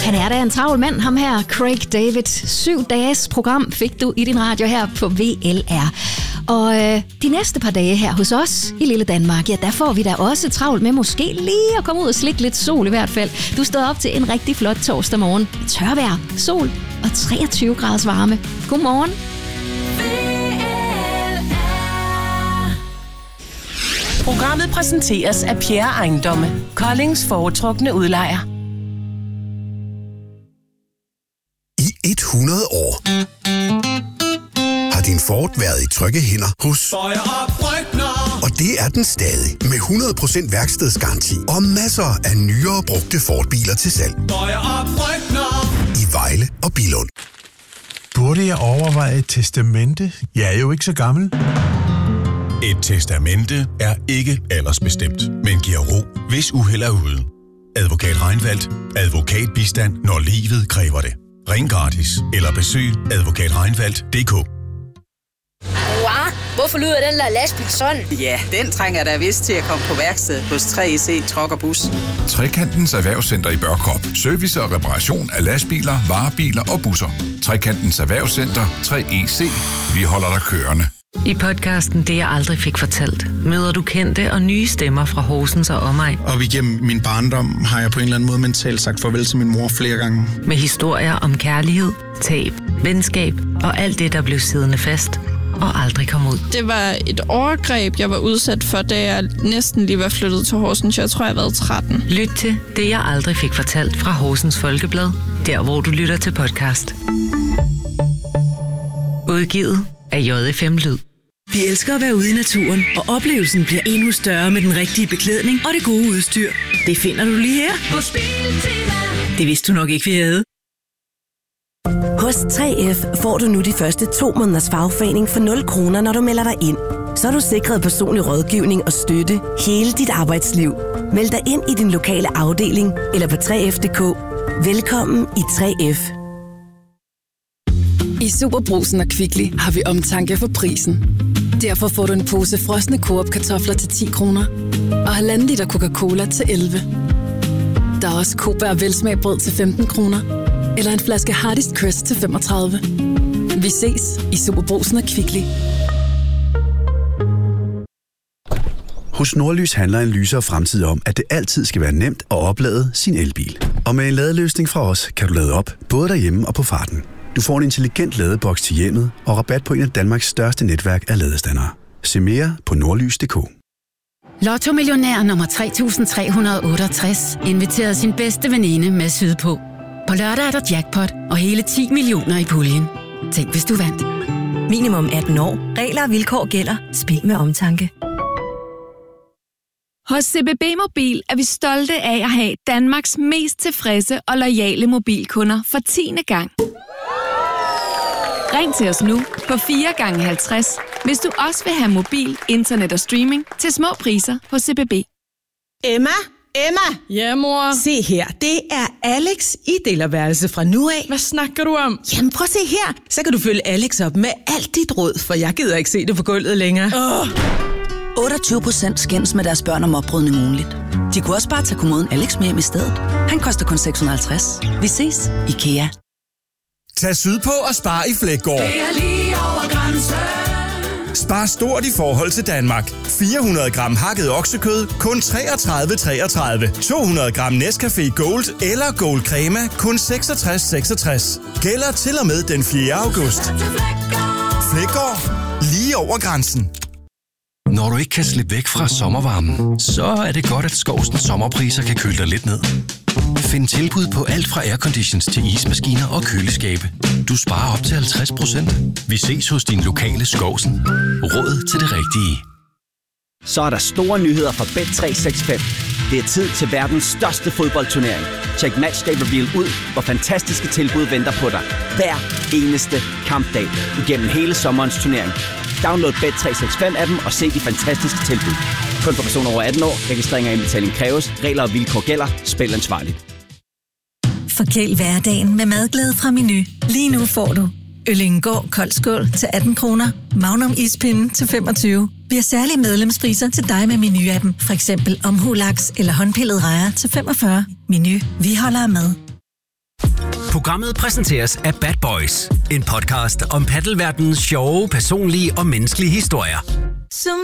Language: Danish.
Han er da en travl mand, ham her, Craig David. 7 dages program fik du i din radio her på VLR. Og de næste par dage her hos os i lille Danmark, ja, der får vi da også travlt med måske lige at komme ud og slikke lidt sol i hvert fald. Du står op til en rigtig flot torsdag morgen. Tørvejr, sol og 23 graders varme. Godmorgen. Programmet præsenteres af Pierre Ejendomme, Koldings foretrukne udlejer. I 100 år har din Ford været i trygge hænder hos og det er den stadig med 100% værkstedsgaranti og masser af nyere brugte Ford-biler til salg i Vejle og Billund. Burde jeg overveje et testamente? Jeg er jo ikke så gammel. Et testamente er ikke aldersbestemt, men giver ro, hvis uheld er ude. Advokat Reinfeldt. Advokatbistand, når livet kræver det. Ring gratis eller besøg advokatreinfeldt.dk. Hvorfor lyder den der lastbil sådan? Ja, den trænger da vist til at komme på værksted hos 3EC Truck og Bus. Trekantens Erhvervscenter i Børkop. Service og reparation af lastbiler, varebiler og busser. Trekantens Erhvervscenter 3EC. Vi holder dig kørende. I podcasten Det jeg aldrig fik fortalt, møder du kendte og nye stemmer fra Horsens og omegn. Og igennem min barndom har jeg på en eller anden måde mentalt sagt farvel til min mor flere gange. Med historier om kærlighed, tab, venskab og alt det, der blev siddende fast og aldrig kom ud. Det var et overgreb, jeg var udsat for, da jeg næsten lige var flyttet til Horsens. Jeg tror, jeg har været 13. Lyt til Det jeg aldrig fik fortalt fra Horsens Folkeblad, der hvor du lytter til podcast. Udgivet af JFM Lyd. Vi elsker at være ude i naturen, og oplevelsen bliver endnu større med den rigtige beklædning og det gode udstyr. Det finder du lige her hos Biltema. Det vidste du nok ikke, vi havde. Hos 3F får du nu de første 2 måneders fagforening for 0 kroner, når du melder dig ind. Så er du sikret personlig rådgivning og støtte hele dit arbejdsliv. Meld dig ind i din lokale afdeling eller på 3F.dk. Velkommen i 3F. I SuperBrugsen og Kvickly har vi omtanke for prisen. Derfor får du en pose frosne Coop-kartofler til 10 kroner og 1,5 liter Coca-Cola til 11. Der er også Coop og velsmagbrød til 15 kroner eller en flaske Hardest Crest til 35. Vi ses i SuperBrugsen og Kvickly. Hos Nordlys handler en lysere fremtid om, at det altid skal være nemt at oplade sin elbil. Og med en ladeløsning fra os kan du lade op, både derhjemme og på farten. Du får en intelligent ladeboks til hjemmet og rabat på en af Danmarks største netværk af ladestandere. Se mere på nordlys.dk. Lotto-millionær nummer 3368 inviterede sin bedste veninde med sydpå. På lørdag er der jackpot og hele 10 millioner i puljen. Tænk, hvis du vandt. Minimum 18 år. Regler og vilkår gælder. Spil med omtanke. Hos CBB Mobil er vi stolte af at have Danmarks mest tilfredse og loyale mobilkunder for 10. gang. Ring til os nu på 4x50, hvis du også vil have mobil, internet og streaming til små priser hos CBB. Emma? Ja, mor? Se her, det er Alex i delerværelse fra nu af. Hvad snakker du om? Jamen prøv at se her, så kan du følge Alex op med alt dit råd, for jeg gider ikke se det på gulvet længere. 28% skændes med deres børn om opbrydning ugenligt. De kunne også bare tage kommoden Alex med hjem i stedet. Han koster kun 650. Vi ses, IKEA. Tag sydpå og spar i Fleggaard. Det er lige over grænsen. Spar stort i forhold til Danmark. 400 gram hakket oksekød, kun 33,33. 200 gram Nescafé Gold eller Gold Crema, kun 66,66. Gælder til og med den 4. august. Fleggaard. Lige over grænsen. Når du ikke kan slippe væk fra sommervarmen, så er det godt, at Skovsens sommerpriser kan køle dig lidt ned. Find tilbud på alt fra airconditions til ismaskiner og køleskabe. Du sparer op til 50%. Vi ses hos din lokale Skovsen. Råd til det rigtige. Så er der store nyheder fra Bet365. Det er tid til verdens største fodboldturnering. Check Matchday Reveal ud, hvor fantastiske tilbud venter på dig. Hver eneste kampdag igennem hele sommerens turnering. Download Bet365-appen og se de fantastiske tilbud. Kun for personer over 18 år. Registrering og indbetaling kræves. Regler og vilkår gælder. Spil ansvarligt. Forkæl hverdagen med madglæde fra Menu. Lige nu får du Øllingård kold skål til 18 kroner. Magnum ispinde til 25. Vi har særlige medlemspriser til dig med Menu-appen. For eksempel omhulaks eller håndpillet rejer til 45. Menu. Vi holder med. Programmet præsenteres af Bad Boys, en podcast om paddelverdenens sjove, personlige og menneskelige historier. Som